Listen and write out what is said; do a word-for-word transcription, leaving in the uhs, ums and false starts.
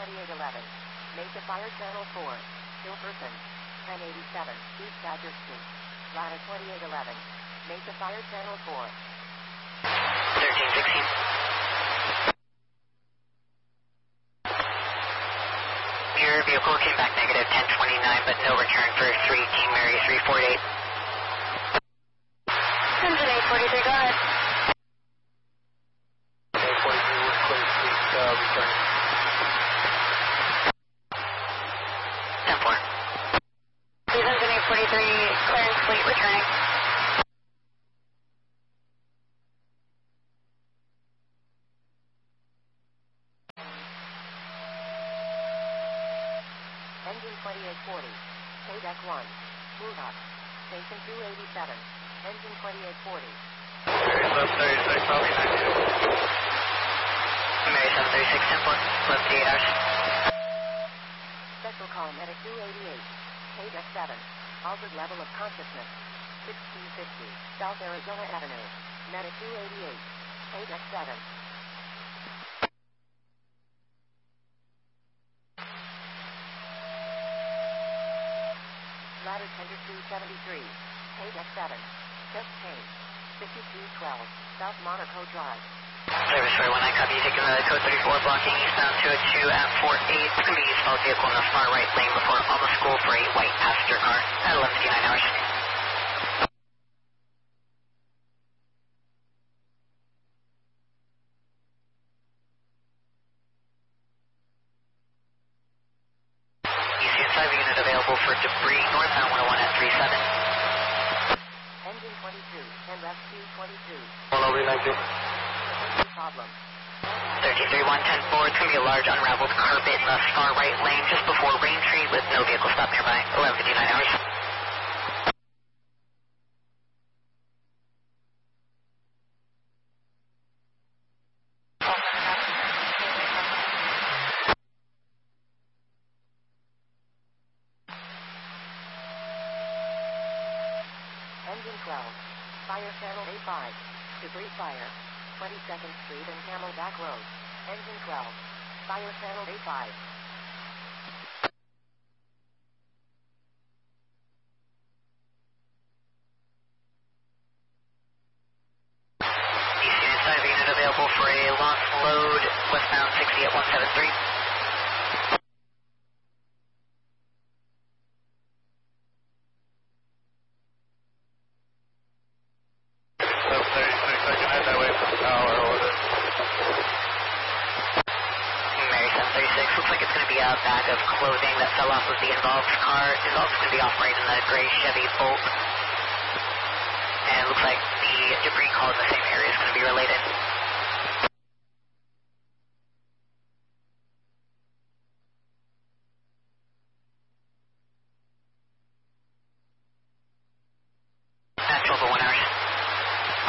twenty-eight eleven. Mesa Fire Channel four. Hilperson. ten eighty-seven. East Badger Street. Ladder twenty-eight eleven. Mesa Fire Channel four. thirteen sixteen. Your vehicle came back negative ten twenty-nine, but no return for three King Mary three forty-eight. Engine eight forty-three, go ahead. eight forty-three, we're clear, please, uh, return. ten four. Please, engine eight forty-three, clearance fleet returning. Engine twenty-eight forty. K-Deck one. Move up. Station two eighty-seven. Engine twenty-eight forty. Mary seven thirty-six, probably ninety-two. Mary seven thirty-six, ten four. Left eight hours. Special call Medic two eighty-eight. K-Deck seven. Altered level of consciousness. sixteen fifty. South Arizona Avenue. Medic two eighty-eight. K-Deck seven. Ladder Tender two seventy-three. K-Deck seven. Just change. fifty-two twelve. South Monaco Drive. Service for one nine, copy, taking the code thirty-four, blocking eastbound two oh two at four eight. It's going to be a small vehicle in the far right lane before Alma School for a white passenger car at eleven fifty-nine hours. E C inside, the unit available for debris northbound one oh one at three seven. Engine twenty-two. And rescue twenty-two. one oh three nineteen. Problem. thirteen thirty-one, ten four, it's going to be a large unraveled carpet in the far right lane just before Raintree with no vehicle stop nearby, eleven fifty-nine hours. Engine twelve. Fire Channel A five. Debris fire. twenty-second Street and Camelback Road. Engine twelve. Fire Channel A five. E C inside, the unit available for a lost load westbound sixty at one seven three. seven thirty-six, I can head that way from Tower, order. Mary seven thirty-six, looks like it's going to be a bag of clothing that fell off of the involved car. It's also going to be operating in the gray Chevy Bolt. And it looks like the debris call in the same area is going to be related.